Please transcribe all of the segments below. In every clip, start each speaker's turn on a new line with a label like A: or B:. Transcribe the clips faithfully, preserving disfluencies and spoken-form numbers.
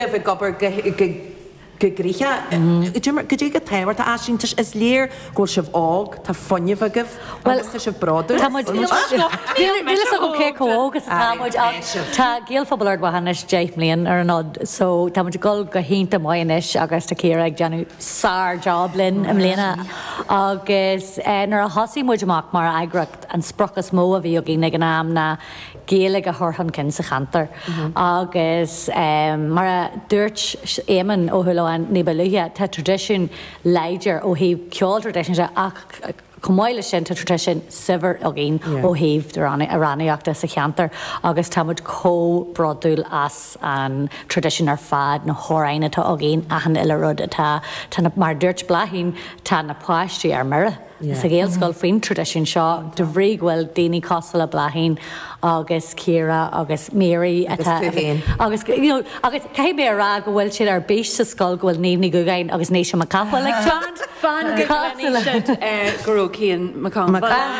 A: Bhí gobar go grícha go dtí go taimhar tá asíntas is léir ggóil sibh ág tá fonne agah agus tá sibh broadú.
B: Nílas go cé cógus tá géalfabalir bhanis déith mlíon ar an nod, so tá muid gol go hínta maiis agus tá céar ag deanú sár joblin am léana agus nar a hosí muid amach mar agracht an sprachas mó a bhí a gí an am na géala a thorthan cin sa chantar agus mar a dúirt éman ó thuáin ní bailúthe tá tradiisiún leidir ó híh ceáil tradiisiún se ach cumáile sin tá tradiisiún sibhar a gén ó híh a rannaíachta sa cheantar agus támuid có broadúil as an tradiisiún ar fad na hóraine tá a gén achan ile rud atá tá mar dúirt blahín tá na páistí ar mura. Sa géalscoil faoin tradiisiún seo do bhrí ghfuil daoine cosla blahín agus Ciara agus Mary agus agus cé bé rá go bhfuil siad ar béis sa scoil go bhfuil níomhní gogain agus nééis sem capha le
C: fan gurú cían macán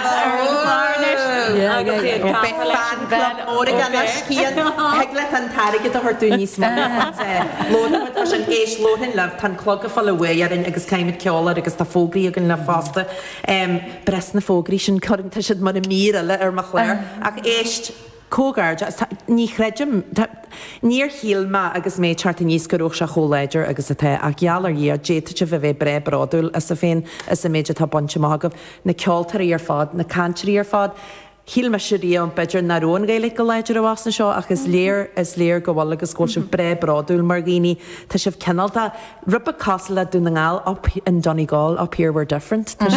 A: le an taige a thuú níos Ló sin éis lóhin leh tan clog a fall bhhéarin agus caiimiid ceála agus tá fógraí a gan le fásta bres na fógraí sin chuanta siad mar a míle ar mar chléir ach éist cógáir ní chreidim níor híalma agus méid charta níos goúch se choléidir agus a the ach geallar í a déite bh bheith bre braúil as a féin is a méidir tá bonte mágah na ceoltarí ar fád na cantirí ar fád. Híl me sií an beidir narón gaile go leidir a wasna seo agus léir is léir go bhil agus scóil sih bre braúil mar gíní tá sibh cenalta rubba casla dúna ngáil op in Donegal up here we're different. Agus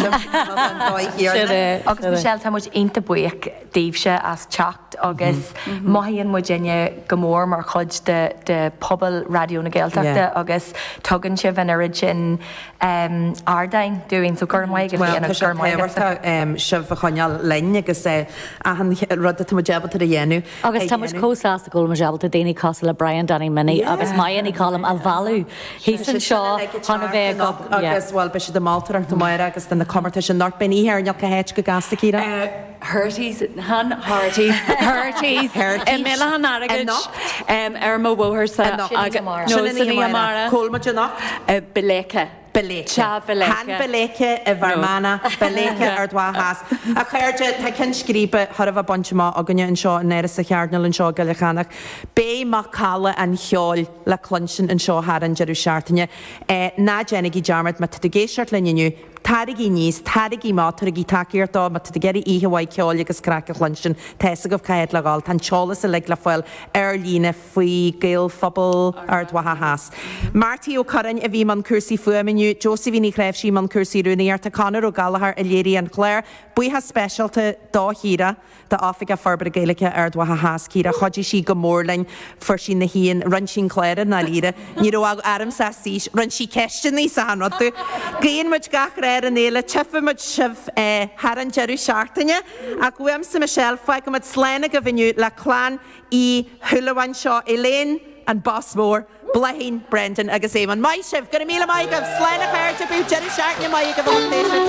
D: Michelle tá muid inta buíoch daobhse as teacht agus maithíonn mu déine go mór mar chuid de pobl radio na Gaeltachta agus tugann sibh an orid sin ardain dúin so gur maiid go bhíana gur
A: maiid sibh a chuineal lein agus é a rud a jebal a dhéennn.
B: Agus tá cóás a ggóil mar jebal a déanaine cos le Brian Danny Mini agus maianní colm a bhú. Hí san seo chuna bheith
A: agus bhil be si de mátarach do maiire agus den na commarta sin nach ben íhéir neach a héit go gasasta íra.
C: Hurties han Harties Hurties mé han agad ar mó bhir san Amara
A: Colma nach
C: belécha.
A: Han beléche a bharmana beléche ar dwahas. A chuirte tá cin scríbe thar bh bontemá a gunne an seo néir sa chearnal an seo go le chanach. Bé má chala an cheáil le clunsin an seo haar an jeú seaartaine. Ná dénig í dearmad me tu géisiart leniu. Tarigí níos, tarigí mátar a gí takeíirtá me tu geirí íhhaid ceáil agus crack a chlusin teasa go caiad leáil tan teolalas a le le foiil ar lína faoi gail fphobal ar dwahas. Martí ó Coran a bhí man cuasaí fuaminiu Josephine Creibh sí man cuasaí rúnaíart a canar ó galahar a léirí an chléir, buíthe specialta dá híra de áfik farbar a géalacha ar dwahas círa chodí sí go mórlainn for sin na híon run sin chléire na líre, ní ó arm sa síis run sí ceistin ní sanratu. Géon muid gach an éile tefaid sibh haar an jeú seaartaine a bhuiam sa Michelle foiig go sléine go bhiniu le chláán í thulahain seo Elaine an Bosmór, Blahín Brendan agus éman. Mai sibh go míle mai go sléine chuirte bú jeú seaartne mai go bh